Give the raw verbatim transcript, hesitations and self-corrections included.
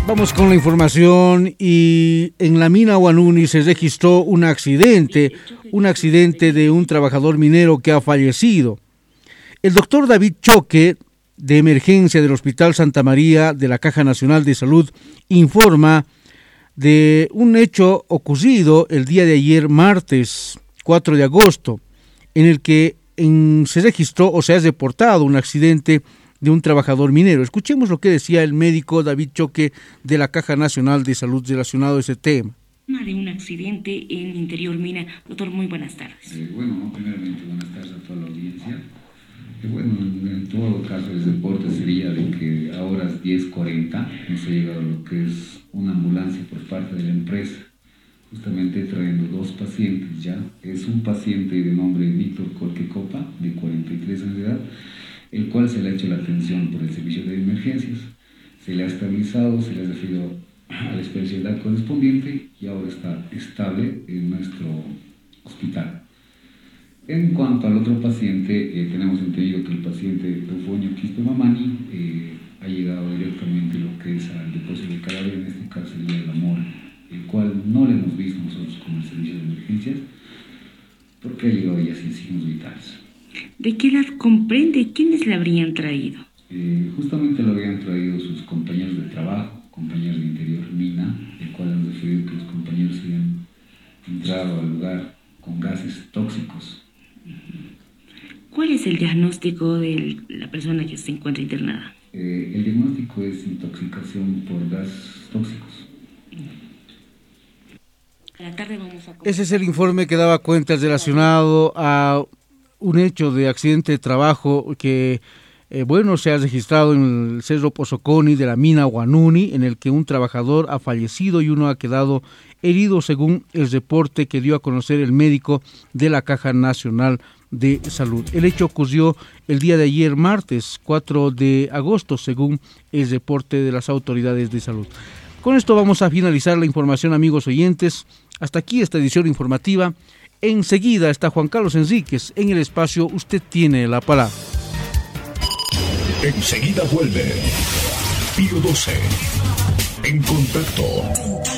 Vamos con la información y en la mina Huanuni se registró un accidente, un accidente de un trabajador minero que ha fallecido. El doctor David Choque, de emergencia del Hospital Santa María de la Caja Nacional de Salud, informa de un hecho ocurrido el día de ayer, martes cuatro de agosto, en el que en, se registró o se ha reportado un accidente de un trabajador minero. Escuchemos lo que decía el médico David Choque de la Caja Nacional de Salud relacionado a ese tema. De un accidente en Interior Mina. Doctor, muy buenas tardes. Eh, bueno, primeramente buenas tardes a toda la audiencia. Eh, bueno, en, en todo caso el reporte sería de que a horas diez cuarenta nos ha llegado lo que es una ambulancia por parte de la empresa, justamente trayendo dos pacientes ya. Es un paciente de nombre Víctor Colquecopa, de cuarenta y tres años de edad, el cual se le ha hecho la atención por el servicio de emergencias, se le ha estabilizado, se le ha referido a la especialidad correspondiente y ahora está estable en nuestro hospital. En cuanto al otro paciente, eh, tenemos entendido que el paciente Eufonio Quispe Mamani eh, ha llegado directamente lo que es al depósito de cadáver, en este caso el día de la morgue, el cual no le hemos visto nosotros con el servicio de emergencias, porque ha llegado ya sin signos vitales. ¿De qué edad comprende? ¿Quiénes le habrían traído? Eh, justamente lo habían traído sus compañeros de trabajo, compañeros de Interior Mina, el cual han referido que los compañeros habían entrado al lugar con gases tóxicos. ¿Cuál es el diagnóstico de la persona que se encuentra internada? Eh, el diagnóstico es intoxicación por gases tóxicos. A la tarde vamos a... Ese es el informe que daba cuenta relacionado a un hecho de accidente de trabajo que, eh, bueno, se ha registrado en el Cerro Pozoconi de la mina Huanuni, en el que un trabajador ha fallecido y uno ha quedado herido, según el reporte que dio a conocer el médico de la Caja Nacional de Salud. El hecho ocurrió el día de ayer, martes cuatro de agosto, según el reporte de las autoridades de salud. Con esto vamos a finalizar la información, amigos oyentes. Hasta aquí esta edición informativa. Enseguida está Juan Carlos Enríquez en el espacio Usted tiene la palabra. Enseguida vuelve Pío doce. En contacto.